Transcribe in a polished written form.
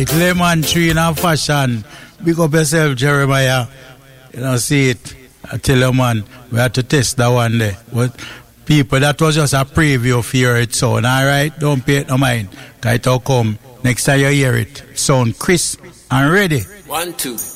right. Lemon tree in a fashion. Big up yourself, Jeremiah. You know, see it. I tell you, man, we have to test that one day. But people, that was just a preview for your it sound, all right? Don't pay it no mind. Because it'll come. Next time you hear it, sound crisp and ready. 1, 2.